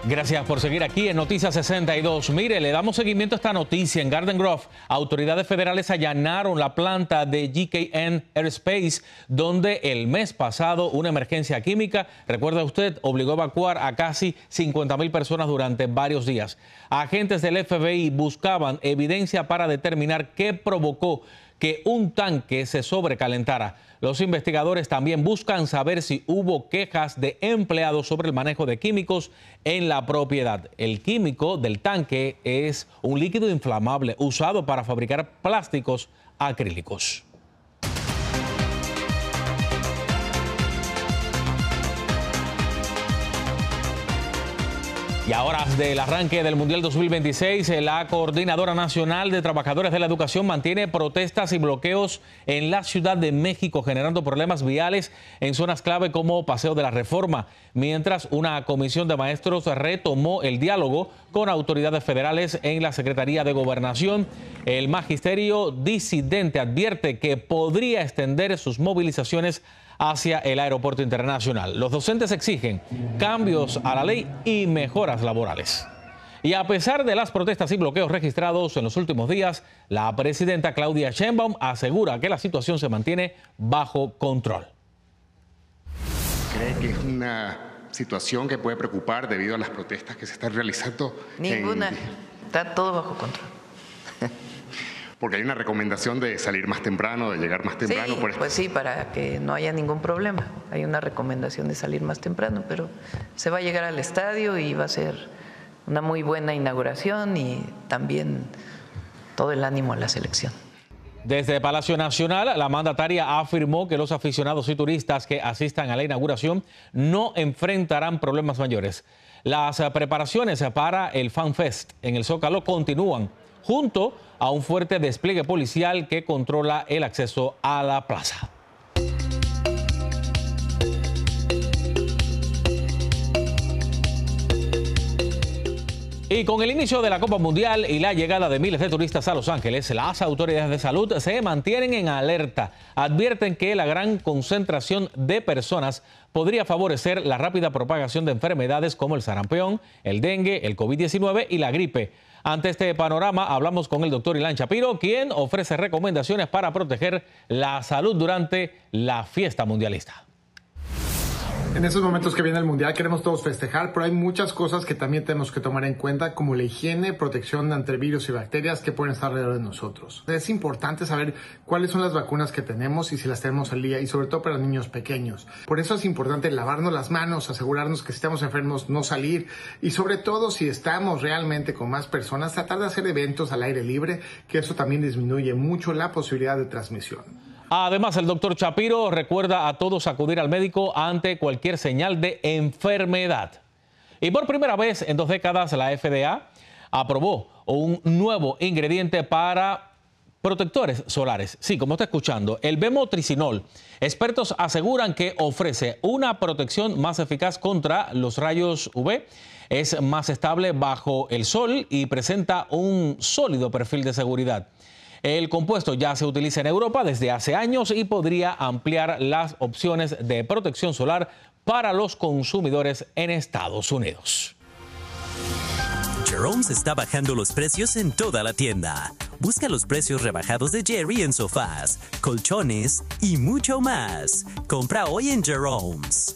Gracias por seguir aquí en Noticias 62. Mire, le damos seguimiento a esta noticia. En Garden Grove, autoridades federales allanaron la planta de GKN Aerospace, donde el mes pasado una emergencia química, recuerda usted, obligó a evacuar a casi 50,000 personas durante varios días. Agentes del FBI buscaban evidencia para determinar qué provocó que un tanque se sobrecalentara. Los investigadores también buscan saber si hubo quejas de empleados sobre el manejo de químicos en la propiedad. El químico del tanque es un líquido inflamable usado para fabricar plásticos acrílicos. Y ahora, del arranque del Mundial 2026, la Coordinadora Nacional de Trabajadores de la Educación mantiene protestas y bloqueos en la Ciudad de México, generando problemas viales en zonas clave como Paseo de la Reforma, mientras una comisión de maestros retomó el diálogo con autoridades federales en la Secretaría de Gobernación. El magisterio disidente advierte que podría extender sus movilizaciones hacia el aeropuerto internacional. Los docentes exigen cambios a la ley y mejoras laborales. Y a pesar de las protestas y bloqueos registrados en los últimos días, la presidenta Claudia Sheinbaum asegura que la situación se mantiene bajo control. ¿Cree que es una situación que puede preocupar debido a las protestas que se están realizando? Ninguna. Está todo bajo control. Porque hay una recomendación de salir más temprano, de llegar más temprano. Sí, pues sí, para que no haya ningún problema. Hay una recomendación de salir más temprano, pero se va a llegar al estadio y va a ser una muy buena inauguración y también todo el ánimo a la selección. Desde Palacio Nacional, la mandataria afirmó que los aficionados y turistas que asistan a la inauguración no enfrentarán problemas mayores. Las preparaciones para el Fan Fest en el Zócalo continúan, junto a un fuerte despliegue policial que controla el acceso a la plaza. Y con el inicio de la Copa Mundial y la llegada de miles de turistas a Los Ángeles, las autoridades de salud se mantienen en alerta. Advierten que la gran concentración de personas podría favorecer la rápida propagación de enfermedades como el sarampión, el dengue, el COVID-19 y la gripe. Ante este panorama, hablamos con el doctor Ilan Shapiro, quien ofrece recomendaciones para proteger la salud durante la fiesta mundialista. En esos momentos que viene el Mundial queremos todos festejar, pero hay muchas cosas que también tenemos que tomar en cuenta, como la higiene, protección ante virus y bacterias que pueden estar alrededor de nosotros. Es importante saber cuáles son las vacunas que tenemos y si las tenemos al día, y sobre todo para niños pequeños. Por eso es importante lavarnos las manos, asegurarnos que si estamos enfermos no salir, y sobre todo si estamos realmente con más personas, tratar de hacer eventos al aire libre, que eso también disminuye mucho la posibilidad de transmisión. Además, el doctor Shapiro recuerda a todos acudir al médico ante cualquier señal de enfermedad. Y por primera vez en 2 décadas, la FDA aprobó un nuevo ingrediente para protectores solares. Sí, como está escuchando, el bemotricinol. Expertos aseguran que ofrece una protección más eficaz contra los rayos UV, es más estable bajo el sol y presenta un sólido perfil de seguridad. El compuesto ya se utiliza en Europa desde hace años y podría ampliar las opciones de protección solar para los consumidores en Estados Unidos. Jerome's está bajando los precios en toda la tienda. Busca los precios rebajados de Jerry en sofás, colchones y mucho más. Compra hoy en Jerome's.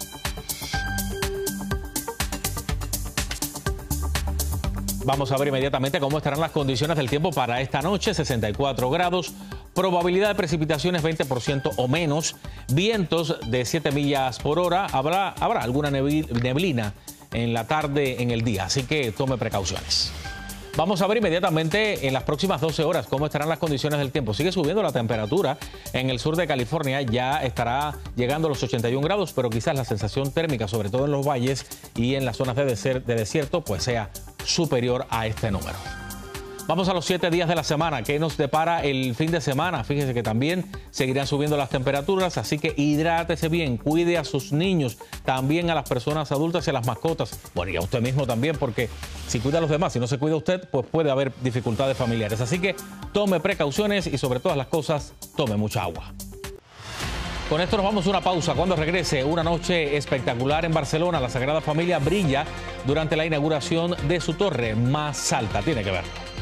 Vamos a ver inmediatamente cómo estarán las condiciones del tiempo para esta noche. 64 grados, probabilidad de precipitaciones 20% o menos, vientos de 7 millas por hora. Habrá alguna neblina en la tarde, en el día, así que tome precauciones. Vamos a ver inmediatamente en las próximas 12 horas cómo estarán las condiciones del tiempo. Sigue subiendo la temperatura en el sur de California, ya estará llegando a los 81 grados, pero quizás la sensación térmica, sobre todo en los valles y en las zonas de desierto, pues sea superior a este número. Vamos a los 7 días de la semana. ¿Qué nos depara el fin de semana? Fíjese que también seguirán subiendo las temperaturas, así que hidrátese bien, cuide a sus niños, también a las personas adultas y a las mascotas. Bueno, y a usted mismo también, porque si cuida a los demás, si no se cuida usted, pues puede haber dificultades familiares. Así que tome precauciones y sobre todas las cosas, tome mucha agua. Con esto nos vamos a una pausa. Cuando regrese, una noche espectacular en Barcelona. La Sagrada Familia brilla durante la inauguración de su torre más alta. Tiene que ver.